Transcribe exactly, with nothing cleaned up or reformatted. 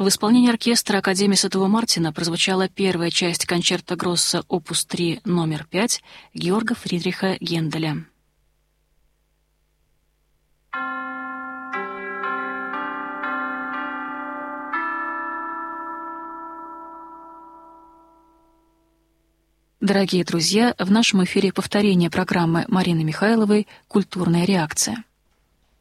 В исполнении оркестра Академии Святого Мартина прозвучала первая часть концерта Гросса опус три номер пять Георга Фридриха Генделя. Дорогие друзья, в нашем эфире повторение программы Марины Михайловой «Культурная реакция».